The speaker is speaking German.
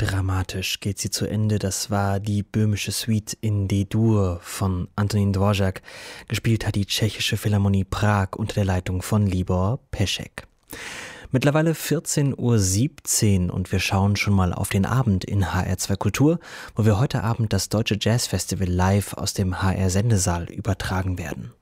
Dramatisch geht sie zu Ende. Das war die böhmische Suite in D-Dur von Antonín Dvořák. Gespielt hat die Tschechische Philharmonie Prag unter der Leitung von Libor Peschek. Mittlerweile 14:17 Uhr und wir schauen schon mal auf den Abend in HR2 Kultur, wo wir heute Abend das Deutsche Jazzfestival live aus dem HR-Sendesaal übertragen werden.